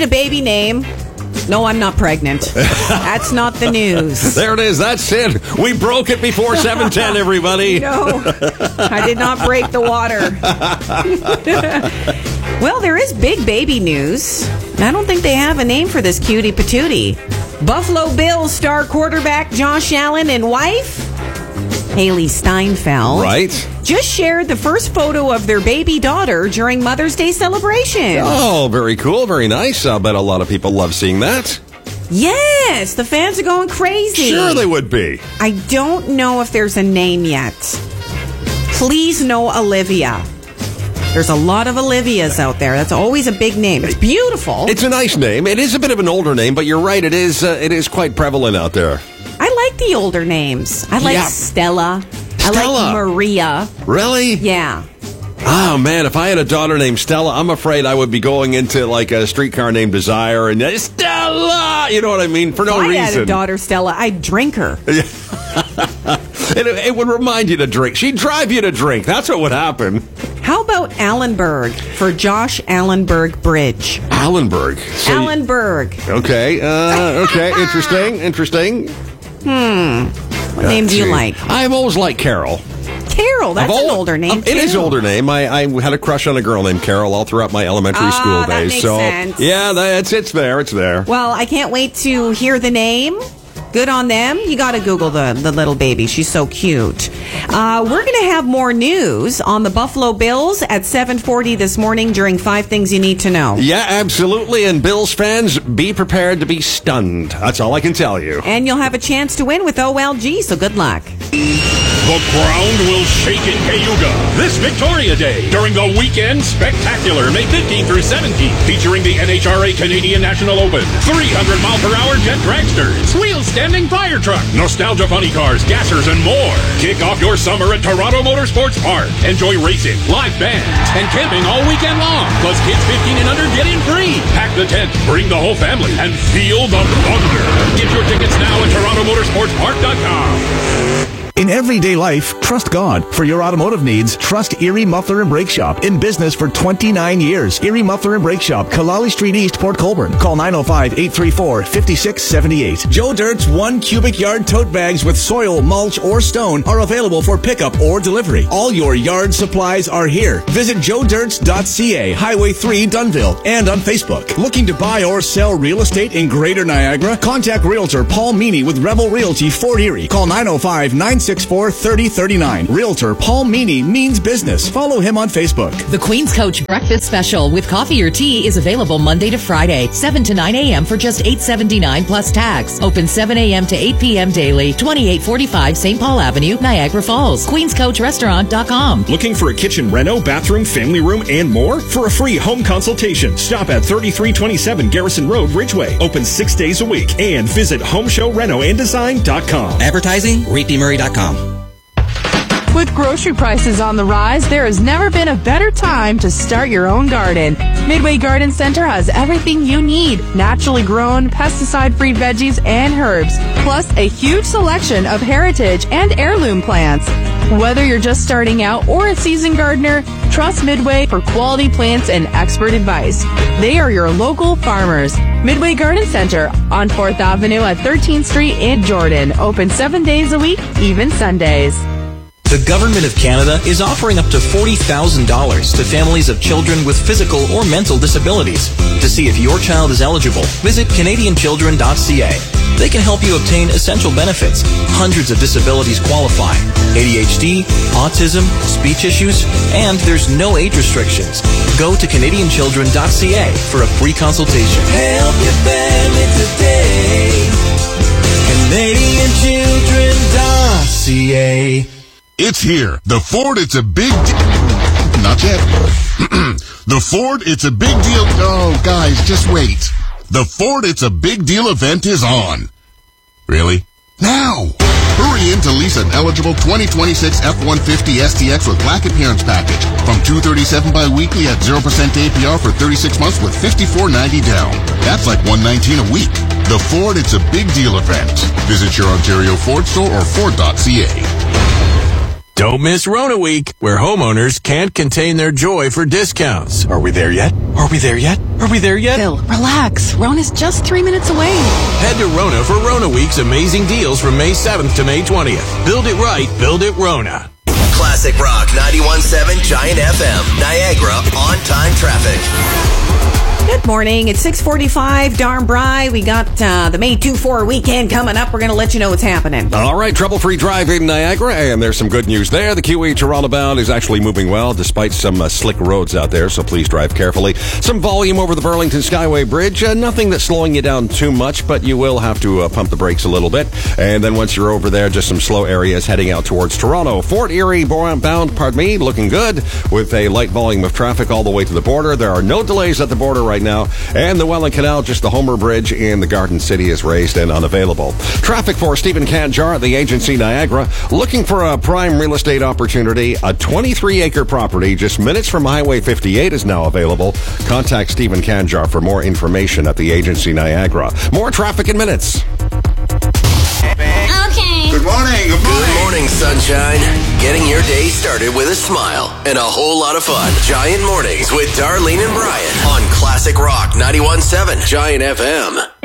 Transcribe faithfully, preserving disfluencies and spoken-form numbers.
a baby name. No, I'm not pregnant. That's not the news. There it is. That's it. We broke it before seven ten, everybody. No, I did not break the water. Well, there is big baby news. I don't think they have a name for this cutie patootie. Buffalo Bills star quarterback Josh Allen and wife Haley Steinfeld, right, just shared the first photo of their baby daughter during Mother's Day celebration. Oh, very cool, very nice. I'll bet a lot of people love seeing that. Yes, the fans are going crazy. Sure they would be. I don't know if there's a name yet. Please no Olivia. There's a lot of Olivias out there. That's always a big name. It's beautiful. It's a nice name. It is a bit of an older name, but you're right. It is. Uh, it is quite prevalent out there. I like the older names. I like yeah. Stella. Stella. I like Maria. Really? Yeah. Oh, man, if I had a daughter named Stella, I'm afraid I would be going into, like, a streetcar named Desire and, uh, Stella! You know what I mean? For no if I reason. I had a daughter, Stella, I'd drink her. it, it would remind you to drink. She'd drive you to drink. That's what would happen. How about Allenberg for Josh Allenberg Bridge? Allenberg. So Allenberg. You, okay, uh, okay, interesting, interesting. Hmm. What uh, name do you gee. like? I've always liked Carol. Carol, that's al- an older name, um, too. It is an older name. I, I had a crush on a girl named Carol all throughout my elementary ah, school that days. Makes so, sense. yeah, that's it's there. It's there. Well, I can't wait to hear the name. Good on them. You got to Google the, the little baby. She's so cute. Uh, we're going to have more news on the Buffalo Bills at seven forty this morning during Five Things You Need to Know. Yeah, absolutely. And Bills fans, be prepared to be stunned. That's all I can tell you. And you'll have a chance to win with O L G, so good luck. The ground will shake in Cayuga this Victoria Day during the Weekend Spectacular, May fifteenth through seventeenth, featuring the N H R A Canadian National Open, three hundred mile per hour jet dragsters, wheel-standing fire truck, nostalgia funny cars, gassers, and more. Kick off your summer at Toronto Motorsports Park. Enjoy racing, live bands, and camping all weekend long. Plus, kids fifteen and under get in free. Pack the tent, bring the whole family, and feel the thunder. Get your tickets now at toronto motorsports park dot com. In everyday life, trust God. For your automotive needs, trust Erie Muffler and Brake Shop. In business for twenty-nine years. Erie Muffler and Brake Shop, Kalali Street East, Port Colborne. Call nine oh five, eight three four, five six seven eight. Joe Dirt's one cubic yard tote bags with soil, mulch, or stone are available for pickup or delivery. All your yard supplies are here. Visit joe dirts dot c a, Highway three, Dunnville, and on Facebook. Looking to buy or sell real estate in Greater Niagara? Contact Realtor Paul Meany with Rebel Realty, Fort Erie. Call nine oh five, nine six four, three oh three nine. Realtor Paul Meany means business. Follow him on Facebook. The Queen's Coach Breakfast Special with coffee or tea is available Monday to Friday, seven to nine a.m. for just eight seventy-nine plus tax. Open seven a.m. to eight p.m. daily. twenty-eight forty-five Saint Paul Avenue, Niagara Falls. queens coach restaurant dot com. Looking for a kitchen reno, bathroom, family room, and more? For a free home consultation, stop at thirty-three twenty-seven Garrison Road, Ridgeway. Open six days a week. And visit home show reno and design dot com. Advertising, reed b murray dot com. With grocery prices on the rise, there has never been a better time to start your own garden. Midway Garden Center has everything you need. Naturally grown, pesticide-free veggies and herbs, plus a huge selection of heritage and heirloom plants. Whether you're just starting out or a seasoned gardener, trust Midway for quality plants and expert advice. They are your local farmers. Midway Garden Center on fourth Avenue at thirteenth Street in Jordan. Open seven days a week, even Sundays. The Government of Canada is offering up to forty thousand dollars to families of children with physical or mental disabilities. To see if your child is eligible, visit canadian children dot c a. They can help you obtain essential benefits. Hundreds of disabilities qualify. A D H D, autism, speech issues, and there's no age restrictions. Go to canadian children dot c a for a free consultation. Help your family today. canadian children dot c a. It's here. The Ford, it's a big deal. Not yet. The Ford, it's a big deal. Oh, guys, just wait. The Ford, it's a big deal event is on. Really? Now! Hurry in to lease an eligible twenty twenty-six F one fifty S T X with black appearance package from two hundred thirty-seven dollars bi-weekly at zero percent A P R for thirty-six months with fifty-four ninety down. That's like one hundred nineteen a week. The Ford, it's a big deal event. Visit your Ontario Ford store or ford dot c a. Don't miss Rona Week, where homeowners can't contain their joy for discounts. Are we there yet? Are we there yet? Are we there yet? Bill, relax. Rona's just three minutes away. Head to Rona for Rona Week's amazing deals from May seventh to May twentieth. Build it right, build it Rona. Classic Rock ninety-one point seven Giant F M. Niagara on-time traffic. Good morning. It's six forty-five. Darn Bry. We got uh, the May two four weekend coming up. We're going to let you know what's happening. All right. Trouble-free drive in Niagara. And there's some good news there. The Q E Toronto bound is actually moving well despite some uh, slick roads out there. So please drive carefully. Some volume over the Burlington Skyway Bridge. Uh, nothing that's slowing you down too much, but you will have to uh, pump the brakes a little bit. And then once you're over there, just some slow areas heading out towards Toronto. Fort Erie bound, pardon me, looking good with a light volume of traffic all the way to the border. There are no delays at the border right now. And the Welland Canal, just the Homer Bridge in the Garden City is raised and unavailable. Traffic for Stephen Canjar at the Agency Niagara. Looking for a prime real estate opportunity. A twenty-three acre property just minutes from Highway fifty-eight is now available. Contact Stephen Canjar for more information at the Agency Niagara. More traffic in minutes. Okay. Good morning. Good morning. Good morning, sunshine. Getting your day started with a smile and a whole lot of fun. Giant Mornings with Darlene and Brian on Classic Rock ninety-one point seven Giant F M.